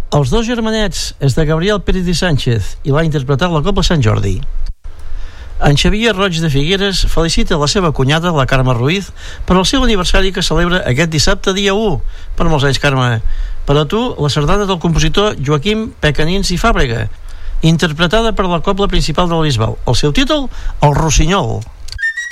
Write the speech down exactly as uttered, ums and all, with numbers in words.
Els dos germanets és de Gabriel Pérez i Sánchez i l'ha interpretat la Cobla Sant Jordi. En Xavier Roig de Figueres felicita la seva cunyada, la Carme Ruiz, per el seu aniversari que celebra aquest dissabte, dia u. Per molts anys, Carme. Per a tu, la sardana del compositor Joaquim Pecanins i Fàbrega, interpretada per la cobla principal de la Bisbal. El seu títol, El Rossinyol.